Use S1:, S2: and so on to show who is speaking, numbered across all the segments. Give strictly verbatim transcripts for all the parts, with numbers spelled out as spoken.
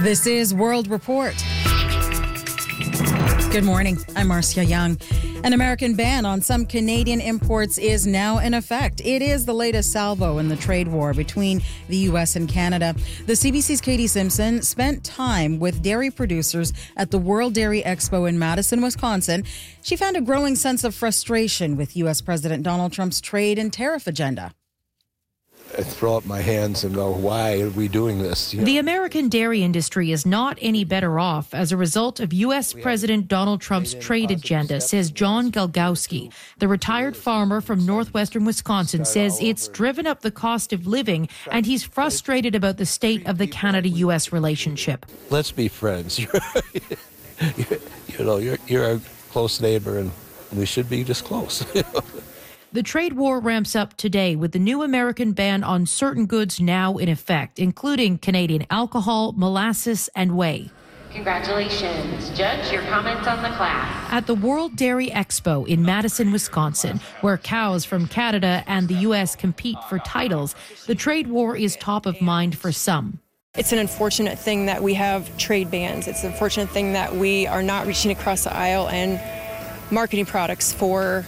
S1: This is World Report. Good morning. I'm Marcia Young. An American ban on some Canadian imports is now in effect. It is the latest salvo in the trade war between the U S and Canada. The C B C's Katie Simpson spent time with dairy producers at the World Dairy Expo in Madison, Wisconsin. She found a growing sense of frustration with U S President Donald Trump's trade and tariff agenda.
S2: I throw up my hands and go, why are we doing this? You know?
S3: The American dairy industry is not any better off as a result of U S President Donald Trump's trade agenda, says John Galgowski. The retired farmer from northwestern Wisconsin says it's driven up the cost of living, and he's frustrated about the state of the Canada-U S relationship.
S2: Let's be friends. You're, you're, you know, you're, you're a close neighbor, and we should be just close.
S3: The trade war ramps up today with the new American ban on certain goods now in effect, including Canadian alcohol, molasses, and whey.
S4: Congratulations. Judge, your comments on the class.
S3: At the World Dairy Expo in Madison, Wisconsin, where cows from Canada and the U S compete for titles, the trade war is top of mind for some.
S5: It's an unfortunate thing that we have trade bans. It's an unfortunate thing that we are not reaching across the aisle and marketing products for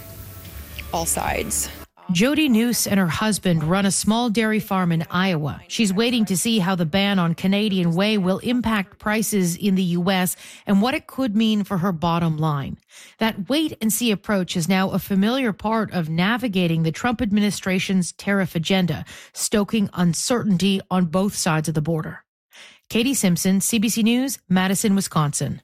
S5: all sides.
S3: Jody Noose and her husband run a small dairy farm in Iowa. She's waiting to see how the ban on Canadian whey will impact prices in the U S and what it could mean for her bottom line. That wait-and-see approach is now a familiar part of navigating the Trump administration's tariff agenda, stoking uncertainty on both sides of the border. Katie Simpson, C B C News, Madison, Wisconsin.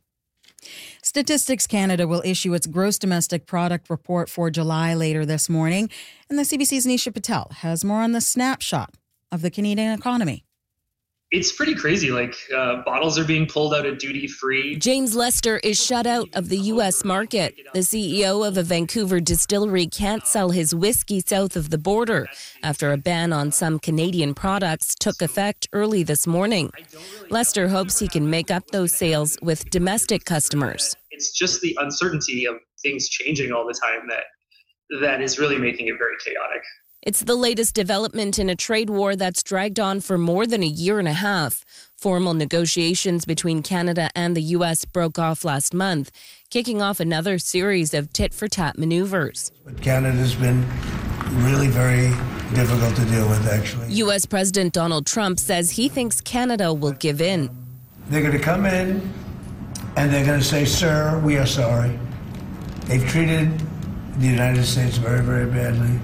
S1: Statistics Canada will issue its gross domestic product report for July later this morning. And the C B C's Nisha Patel has more on the snapshot of the Canadian economy.
S6: It's pretty crazy. Like uh, bottles are being pulled out of duty free.
S7: James Lester is shut out of the U S market. The C E O of a Vancouver distillery can't sell his whiskey south of the border after a ban on some Canadian products took effect early this morning. Lester hopes he can make up those sales with domestic customers.
S6: It's just the uncertainty of things changing all the time that that is really making it very chaotic.
S7: It's the latest development in a trade war that's dragged on for more than a year and a half. Formal negotiations between Canada and the U S broke off last month, kicking off another series of tit-for-tat maneuvers.
S8: But Canada's been really very difficult to deal with, actually.
S7: U S President Donald Trump says he thinks Canada will give in.
S8: They're going to come in and they're going to say, sir, we are sorry. They've treated the United States very, very badly.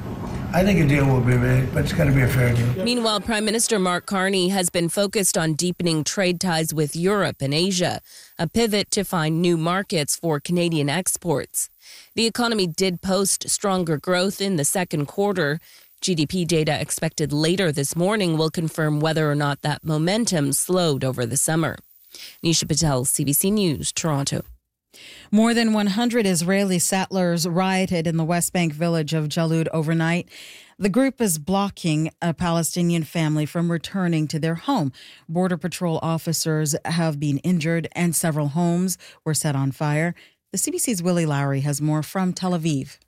S8: I think a deal will be made, but it's got to be a fair deal.
S7: Meanwhile, Prime Minister Mark Carney has been focused on deepening trade ties with Europe and Asia, a pivot to find new markets for Canadian exports. The economy did post stronger growth in the second quarter. G D P data expected later this morning will confirm whether or not that momentum slowed over the summer. Nisha Patel, C B C News, Toronto.
S1: More than one hundred Israeli settlers rioted in the West Bank village of Jalud overnight. The group is blocking a Palestinian family from returning to their home. Border Patrol officers have been injured and several homes were set on fire. The C B C's Willie Lowry has more from Tel Aviv.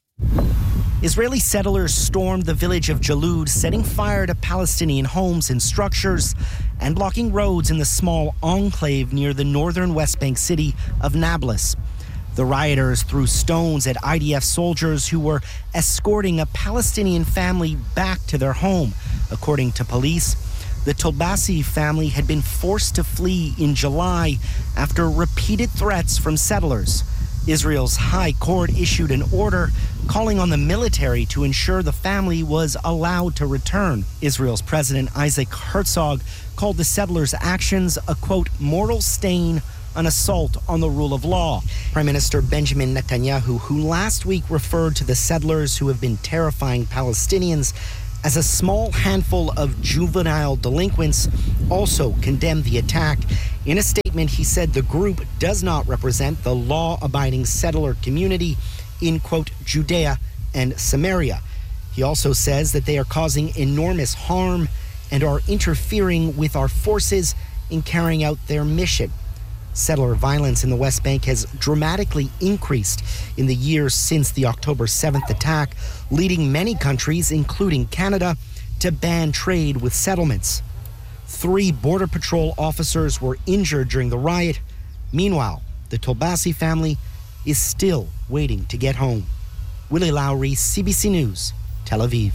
S9: Israeli settlers stormed the village of Jalud, setting fire to Palestinian homes and structures and blocking roads in the small enclave near the northern West Bank city of Nablus. The rioters threw stones at I D F soldiers who were escorting a Palestinian family back to their home. According to police, the Tolbassi family had been forced to flee in July after repeated threats from settlers. Israel's High Court issued an order calling on the military to ensure the family was allowed to return. Israel's President Isaac Herzog called the settlers' actions a, quote, mortal stain, an assault on the rule of law. Prime Minister Benjamin Netanyahu, who last week referred to the settlers who have been terrifying Palestinians as a small handful of juvenile delinquents, also condemned the attack. In a statement, he said the group does not represent the law-abiding settler community in, quote, Judea and Samaria. He also says that they are causing enormous harm and are interfering with our forces in carrying out their mission. Settler violence in the West Bank has dramatically increased in the years since the October seventh attack, leading many countries, including Canada, to ban trade with settlements. three Border Patrol officers were injured during the riot. Meanwhile, the Tolbasi family is still waiting to get home. Willie Lowry, C B C News, Tel Aviv.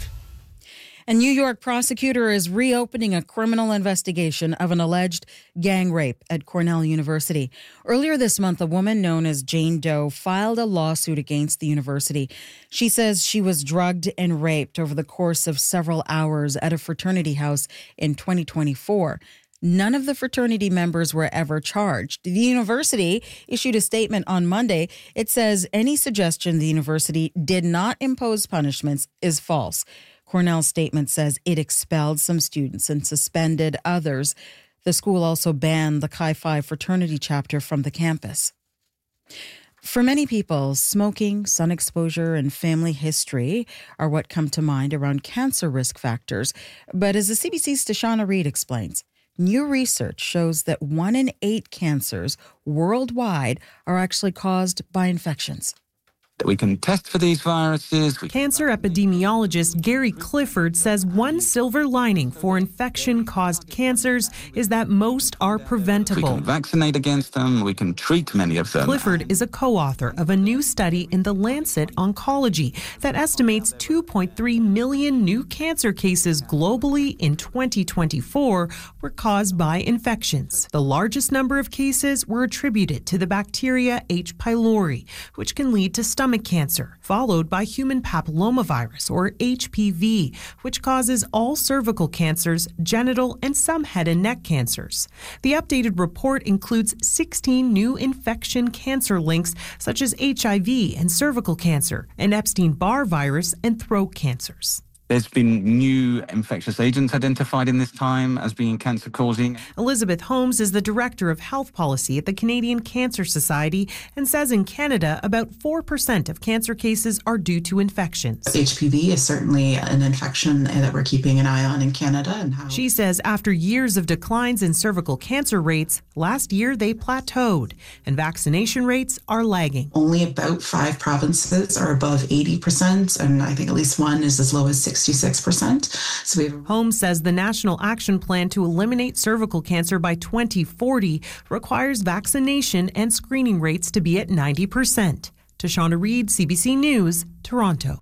S1: A New York prosecutor is reopening a criminal investigation of an alleged gang rape at Cornell University. Earlier this month, a woman known as Jane Doe filed a lawsuit against the university. She says she was drugged and raped over the course of several hours at a fraternity house in twenty twenty-four. None of the fraternity members were ever charged. The university issued a statement on Monday. It says any suggestion the university did not impose punishments is false. Cornell's statement says it expelled some students and suspended others. The school also banned the Chi Phi fraternity chapter from the campus. For many people, smoking, sun exposure, and family history are what come to mind around cancer risk factors. But as the C B C's Tashana Reid explains, new research shows that one in eight cancers worldwide are actually caused by infections.
S10: We can test for these viruses.
S11: Cancer epidemiologist Gary Clifford says one silver lining for infection-caused cancers is that most are preventable.
S10: We can vaccinate against them. We can treat many of them.
S11: Clifford is a co-author of a new study in The Lancet Oncology that estimates two point three million new cancer cases globally in twenty twenty-four were caused by infections. The largest number of cases were attributed to the bacteria H. pylori, which can lead to stomach cancer, followed by human papillomavirus, or H P V, which causes all cervical cancers, genital, and some head and neck cancers. The updated report includes sixteen new infection cancer links, such as H I V and cervical cancer, and Epstein-Barr virus and throat cancers.
S10: There's been new infectious agents identified in this time as being cancer-causing.
S11: Elizabeth Holmes is the Director of Health Policy at the Canadian Cancer Society and says in Canada, about four percent of cancer cases are due to infections.
S12: H P V is certainly an infection that we're keeping an eye on in Canada. And how
S11: She says after years of declines in cervical cancer rates, last year they plateaued and vaccination rates are lagging.
S12: Only about five provinces are above eighty percent, and I think at least one is as low as sixty-six percent. So we have...
S11: Holmes says the National Action Plan to eliminate cervical cancer by twenty forty requires vaccination and screening rates to be at ninety percent. Tashana Reid, C B C News, Toronto.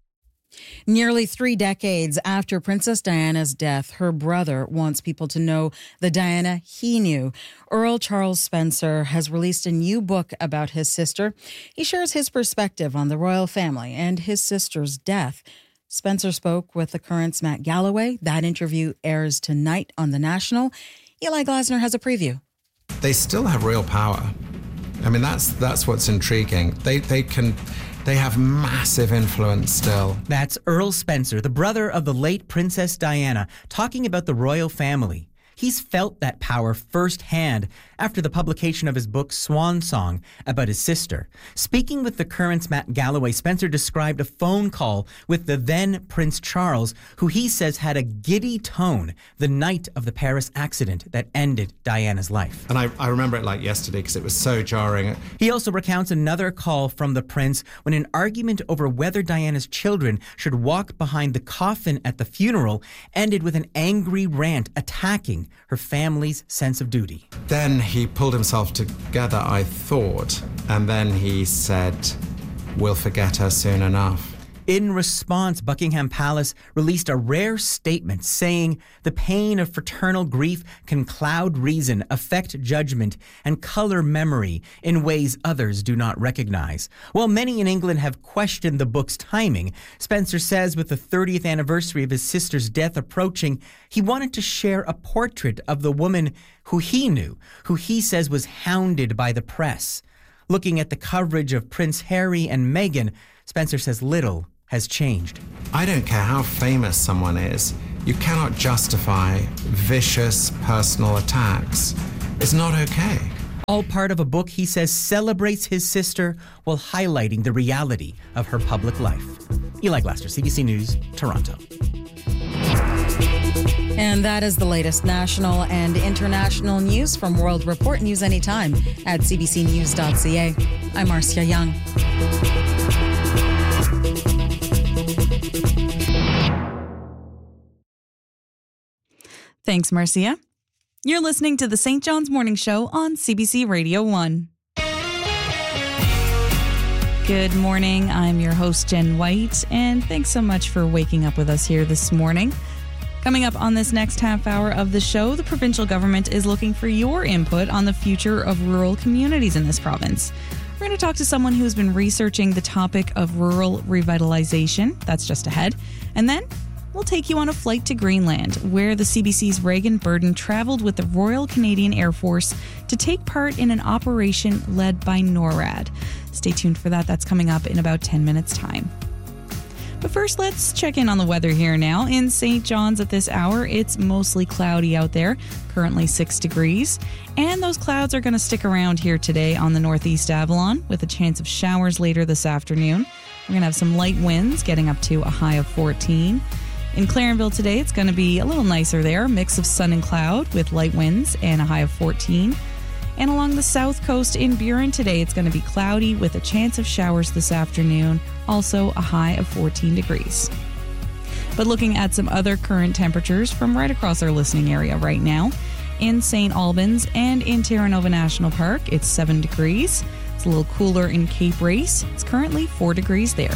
S1: Nearly three decades after Princess Diana's death, her brother wants people to know the Diana he knew. Earl Charles Spencer has released a new book about his sister. He shares his perspective on the royal family and his sister's death. Spencer spoke with The Current's Matt Galloway. That interview airs tonight on The National. Eli Glasner has a preview.
S13: They still have real power. I mean, that's that's what's intriguing. They they can they have massive influence still.
S14: That's Earl Spencer, the brother of the late Princess Diana, talking about the royal family. He's felt that power firsthand after the publication of his book Swan Song about his sister. Speaking with The Current's Matt Galloway, Spencer described a phone call with the then Prince Charles, who he says had a giddy tone the night of the Paris accident that ended Diana's life.
S13: And I, I remember it like yesterday because it was so jarring.
S14: He also recounts another call from the prince when an argument over whether Diana's children should walk behind the coffin at the funeral ended with an angry rant attacking her family's sense of duty.
S13: Then he pulled himself together, I thought, and then he said, "We'll forget her soon enough."
S14: In response, Buckingham Palace released a rare statement saying the pain of fraternal grief can cloud reason, affect judgment, and color memory in ways others do not recognize. While many in England have questioned the book's timing, Spencer says with the thirtieth anniversary of his sister's death approaching, he wanted to share a portrait of the woman who he knew, who he says was hounded by the press. Looking at the coverage of Prince Harry and Meghan, Spencer says little has changed.
S13: I don't care how famous someone is. You cannot justify vicious personal attacks. It's not okay.
S14: All part of a book he says celebrates his sister while highlighting the reality of her public life. Eli Glasner, C B C News, Toronto.
S1: And that is the latest national and international news from World Report. News anytime at c b c news dot c a. I'm Marcia Young.
S15: Thanks, Marcia. You're listening to the Saint John's Morning Show on C B C Radio one. Good morning. I'm your host, Jen White, and thanks so much for waking up with us here this morning. Coming up on this next half hour of the show, the provincial government is looking for your input on the future of rural communities in this province. We're going to talk to someone who's been researching the topic of rural revitalization. That's just ahead. And then we'll take you on a flight to Greenland, where the C B C's Reagan Burden traveled with the Royal Canadian Air Force to take part in an operation led by NORAD. Stay tuned for that. That's coming up in about ten minutes' time. But first, let's check in on the weather here now. In Saint John's at this hour, it's mostly cloudy out there, currently six degrees. And those clouds are going to stick around here today on the northeast Avalon, with a chance of showers later this afternoon. We're going to have some light winds, getting up to a high of fourteen. In Clarenville today, it's going to be a little nicer there, a mix of sun and cloud with light winds and a high of fourteen. And along the south coast in Burin today, it's going to be cloudy with a chance of showers this afternoon, also a high of fourteen degrees. But looking at some other current temperatures from right across our listening area right now, in Saint Albans and in Terra Nova National Park, it's seven degrees. It's a little cooler in Cape Race. It's currently four degrees there.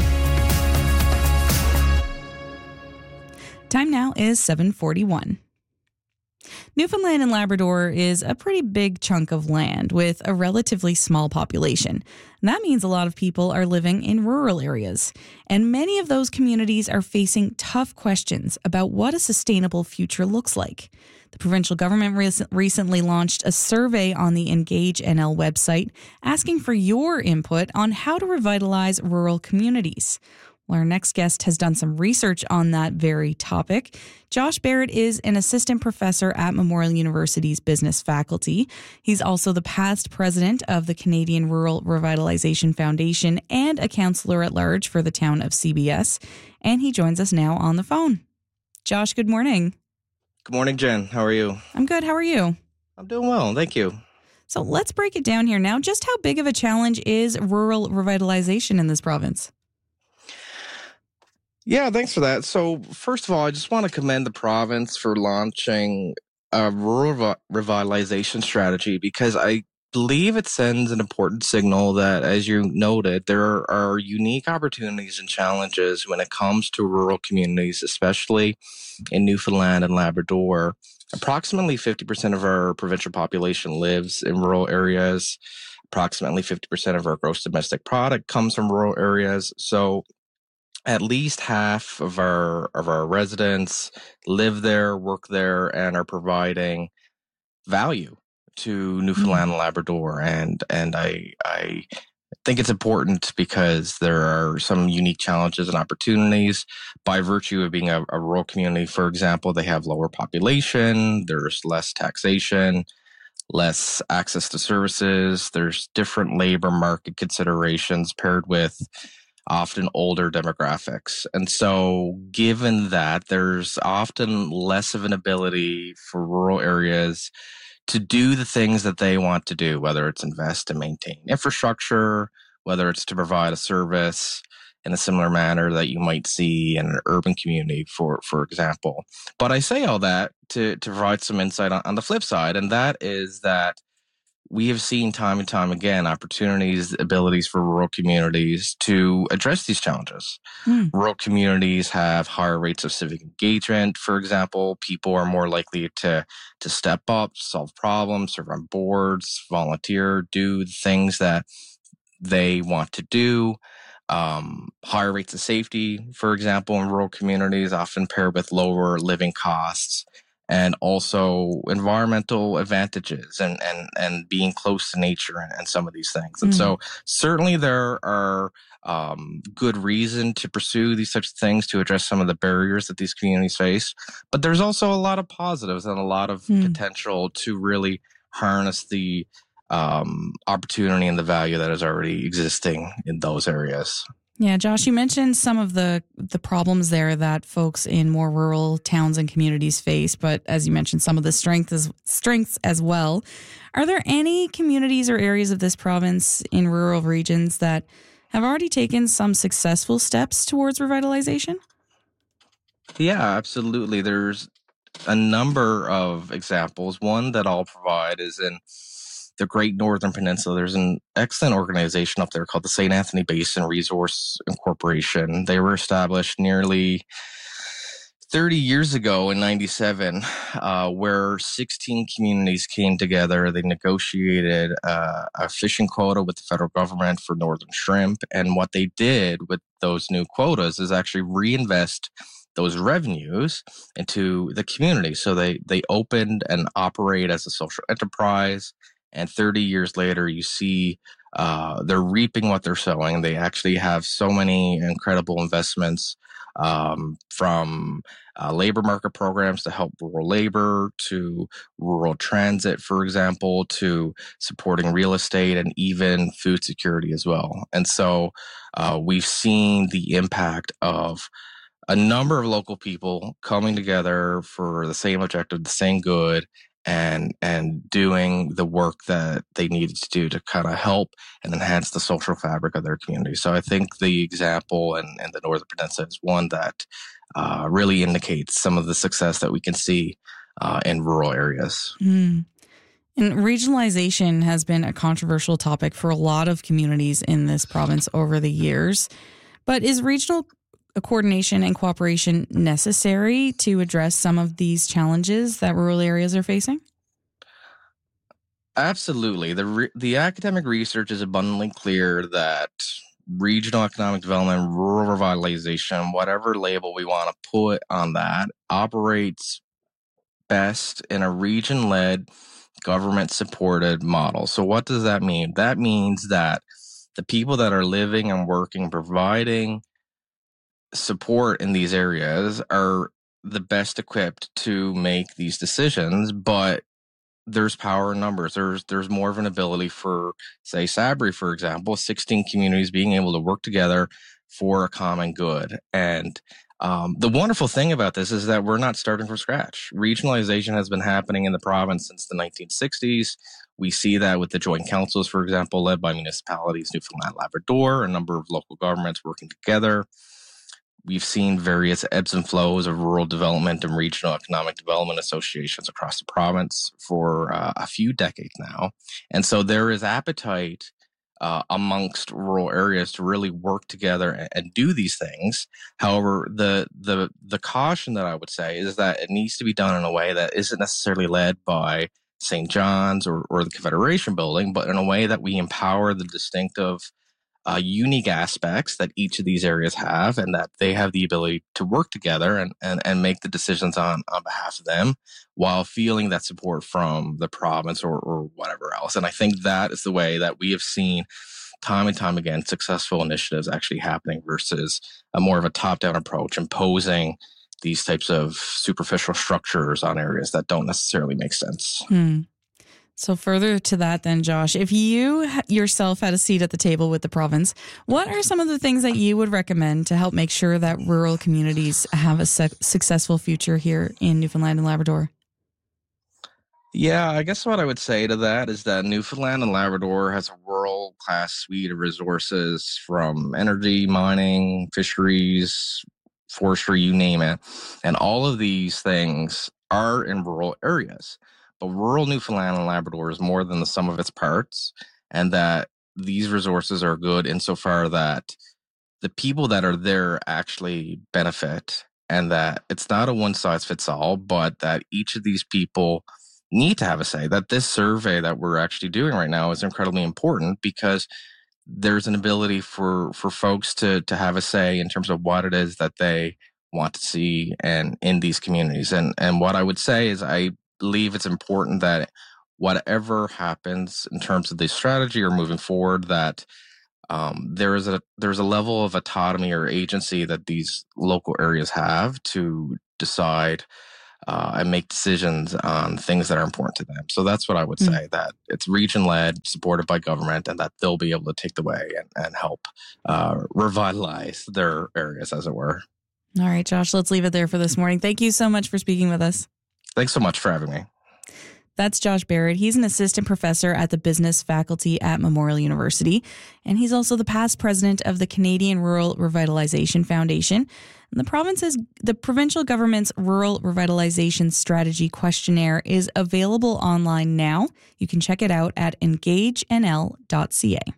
S15: Time now is seven forty-one. Newfoundland and Labrador is a pretty big chunk of land with a relatively small population. And that means a lot of people are living in rural areas. And many of those communities are facing tough questions about what a sustainable future looks like. The provincial government rec- recently launched a survey on the Engage N L website asking for your input on how to revitalize rural communities. Well, our next guest has done some research on that very topic. Josh Barrett is an assistant professor at Memorial University's business faculty. He's also the past president of the Canadian Rural Revitalization Foundation and a counselor at large for the town of C B S. And he joins us now on the phone. Josh, good morning.
S16: Good morning, Jen. How are you?
S15: I'm good. How are you?
S16: I'm doing well. Thank you.
S15: So let's break it down here now. Just how big of a challenge is rural revitalization in this province?
S16: Yeah, thanks for that. So, first of all, I just want to commend the province for launching a rural revitalization strategy because I believe it sends an important signal that, as you noted, there are unique opportunities and challenges when it comes to rural communities, especially in Newfoundland and Labrador. Approximately fifty percent of our provincial population lives in rural areas. Approximately fifty percent of our gross domestic product comes from rural areas. So, at least half of our of our residents live there, work there, and are providing value to Newfoundland and Labrador. And and I I think it's important because there are some unique challenges and opportunities by virtue of being a, a rural community. For example, they have lower population, there's less taxation, less access to services, there's different labor market considerations paired with often older demographics. And so given that, there's often less of an ability for rural areas to do the things that they want to do, whether it's invest and maintain infrastructure, whether it's to provide a service in a similar manner that you might see in an urban community, for, for example. But I say all that to, to provide some insight on, on the flip side, and that is that we have seen time and time again opportunities, abilities for rural communities to address these challenges. Mm. Rural communities have higher rates of civic engagement, for example. People are more likely to, to step up, solve problems, serve on boards, volunteer, do the things that they want to do. Um, higher rates of safety, for example, in rural communities, often paired with lower living costs. And also environmental advantages and, and, and being close to nature and, and some of these things. And mm. so certainly there are um, good reason to pursue these types of things to address some of the barriers that these communities face. But there's also a lot of positives and a lot of mm. potential to really harness the um, opportunity and the value that is already existing in those areas.
S15: Yeah, Josh, you mentioned some of the the problems there that folks in more rural towns and communities face, but as you mentioned, some of the strength is, strengths as well. Are there any communities or areas of this province in rural regions that have already taken some successful steps towards revitalization?
S16: Yeah, absolutely. There's a number of examples. One that I'll provide is in the Great Northern Peninsula. There's an excellent organization up there called the Saint Anthony Basin Resource Incorporation. They were established nearly thirty years ago in ninety-seven, uh, where sixteen communities came together. They negotiated uh, a fishing quota with the federal government for northern shrimp. And what they did with those new quotas is actually reinvest those revenues into the community. So they, they opened and operate as a social enterprise. And thirty years later, you see uh, they're reaping what they're sowing. They actually have so many incredible investments um, from uh, labor market programs to help rural labor, to rural transit, for example, to supporting real estate and even food security as well. And so uh, we've seen the impact of a number of local people coming together for the same objective, the same good, and and doing the work that they needed to do to kind of help and enhance the social fabric of their community. So I think the example in, in the Northern Peninsula is one that uh, really indicates some of the success that we can see uh, in rural areas.
S15: Mm. And regionalization has been a controversial topic for a lot of communities in this province over the years. But is regional coordination and cooperation necessary to address some of these challenges that rural areas are facing?
S16: Absolutely. The re- the academic research is abundantly clear that regional economic development, rural revitalization, whatever label we want to put on that, operates best in a region-led, government-supported model. So what does that mean? That means that the people that are living and working, providing support in these areas are the best equipped to make these decisions, but there's power in numbers. There's there's more of an ability for, say, Sudbury, for example, sixteen communities being able to work together for a common good. And um, the wonderful thing about this is that we're not starting from scratch. Regionalization has been happening in the province since the nineteen sixties. We see that with the joint councils, for example, led by municipalities, Newfoundland, Labrador, a number of local governments working together. We've seen various ebbs and flows of rural development and regional economic development associations across the province for uh, a few decades now. And so there is appetite uh, amongst rural areas to really work together and, and do these things. However, the, the, the caution that I would say is that it needs to be done in a way that isn't necessarily led by Saint John's or, or the Confederation Building, but in a way that we empower the distinctive Uh, unique aspects that each of these areas have, and that they have the ability to work together and, and, and make the decisions on, on behalf of them while feeling that support from the province or, or whatever else. And I think that is the way that we have seen time and time again successful initiatives actually happening versus a more of a top-down approach, imposing these types of superficial structures on areas that don't necessarily make sense.
S15: Hmm. So further to that then, Josh, if you yourself had a seat at the table with the province, what are some of the things that you would recommend to help make sure that rural communities have a su- successful future here in Newfoundland and Labrador?
S16: Yeah, I guess what I would say to that is that Newfoundland and Labrador has a world-class suite of resources from energy, mining, fisheries, forestry, you name it. And all of these things are in rural areas. But rural Newfoundland and Labrador is more than the sum of its parts, and that these resources are good insofar that the people that are there actually benefit, and that it's not a one-size-fits-all, but that each of these people need to have a say. That this survey that we're actually doing right now is incredibly important because there's an ability for, for folks to, to have a say in terms of what it is that they want to see and in these communities. And, and what I would say is I believe it's important that whatever happens in terms of the strategy or moving forward, that um, there is a there's a level of autonomy or agency that these local areas have to decide uh, and make decisions on things that are important to them. So that's what I would say, mm. that it's region-led, supported by government, and that they'll be able to take the way and, and help uh, revitalize their areas, as it were.
S15: All right, Josh, let's leave it there for this morning. Thank you so much for speaking with us.
S16: Thanks so much for having me.
S15: That's Josh Barrett. He's an assistant professor at the business faculty at Memorial University, and he's also the past president of the Canadian Rural Revitalization Foundation. And the province's, the provincial government's Rural Revitalization Strategy Questionnaire is available online now. You can check it out at engage n l dot c a.